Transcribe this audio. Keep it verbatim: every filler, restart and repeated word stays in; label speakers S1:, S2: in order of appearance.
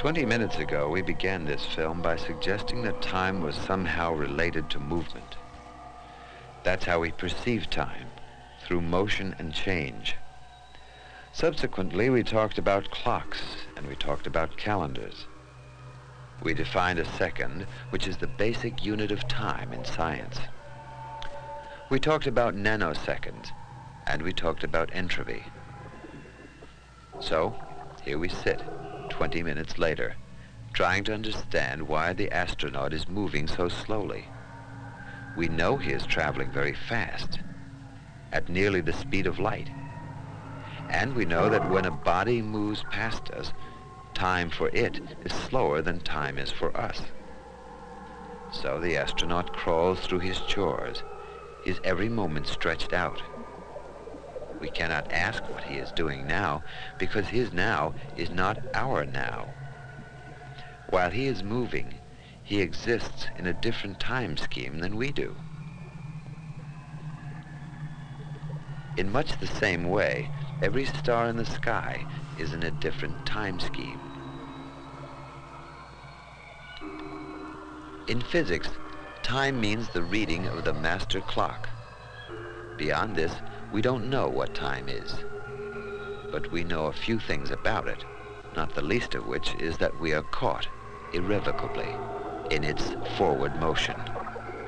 S1: Twenty minutes ago, we began this film by suggesting that time was somehow related to movement. That's how we perceive time, through motion and change. Subsequently, we talked about clocks, and we talked about calendars. We defined a second, which is the basic unit of time in science. We talked about nanoseconds, and we talked about entropy. So, here we sit, twenty minutes later, trying to understand why the astronaut is moving so slowly. We know he is traveling very fast, at nearly the speed of light. And we know that when a body moves past us, time for it is slower than time is for us. So the astronaut crawls through his chores, his every moment stretched out. We cannot ask what he is doing now, because his now is not our now. While he is moving, he exists in a different time scheme than we do. In much the same way, every star in the sky is in a different time scheme. In physics, time means the reading of the master clock. Beyond this, we don't know what time is. But we know a few things about it, not the least of which is that we are caught, irrevocably, in its forward motion.